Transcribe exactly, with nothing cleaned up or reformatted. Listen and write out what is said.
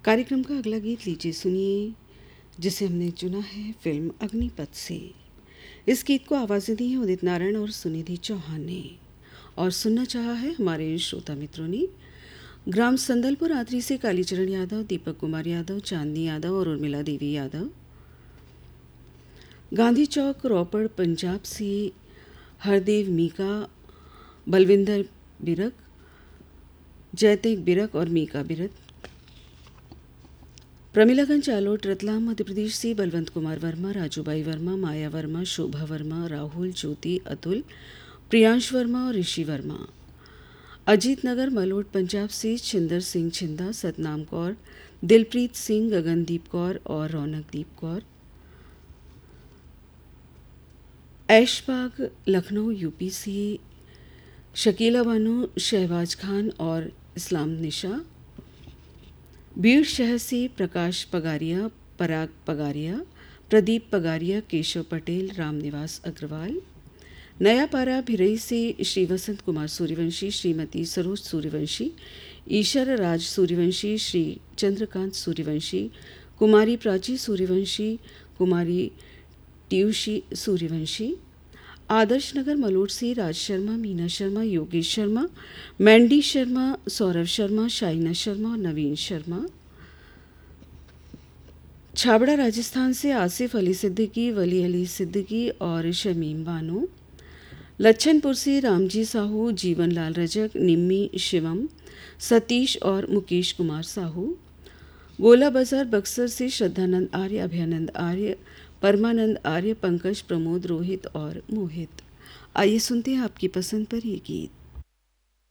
कार्यक्रम का अगला गीत लीजिए सुनिए, जिसे हमने चुना है फिल्म अग्निपथ से। इस गीत को आवाज़ें दी हैं उदित नारायण और सुनिधि चौहान ने, और सुनना चाहा है हमारे श्रोता मित्रों ने। ग्राम संदलपुर आदरी से कालीचरण यादव, दीपक कुमार यादव, चांदनी यादव और उर्मिला देवी यादव। गांधी चौक रोपड़ पंजाब से हरदेव मीका, बलविंदर बिरक, जयतेक बिरक और मीका बिरक। प्रमिलागंज आलोट रतलाम मध्य प्रदेश से बलवंत कुमार वर्मा, राजूबाई वर्मा, माया वर्मा, शोभा वर्मा, राहुल, ज्योति, अतुल, प्रियांश वर्मा और ऋषि वर्मा। अजीत नगर मलोट पंजाब से छिंदर सिंह छिंदा, सतनाम कौर, दिलप्रीत सिंह, गगनदीप कौर और रौनकदीप कौर। ऐशबाग लखनऊ यूपी से शकीला बानो, शहबाज खान और इस्लाम निशा। बीड़ शहर से प्रकाश पगारिया, पराग पगारिया, प्रदीप पगारिया, केशव पटेल, रामनिवास अग्रवाल। नया पारा भिरई से श्री वसंत कुमार सूर्यवंशी, श्रीमती सरोज सूर्यवंशी, ईशर राज सूर्यवंशी, श्री चंद्रकांत सूर्यवंशी, कुमारी प्राची सूर्यवंशी, कुमारी ट्यूशी सूर्यवंशी। आदर्श नगर मलोट से राज शर्मा, मीना शर्मा, योगेश शर्मा, मैंडी शर्मा, सौरभ शर्मा, शाइना शर्मा और नवीन शर्मा। छाबड़ा राजस्थान से आसिफ अली सिद्दीकी, वली अली सिद्दीकी और शमीम बानो। लच्छनपुर से रामजी साहू, जीवन लाल रजक, निम्मी शिवम, सतीश और मुकेश कुमार साहू। गोला बाजार बक्सर से श्रद्धानंद आर्य, अभयानंद आर्य, परमानंद आर्य, पंकज, प्रमोद, रोहित और मोहित। आइए सुनते हैं आपकी पसंद पर ये गीत।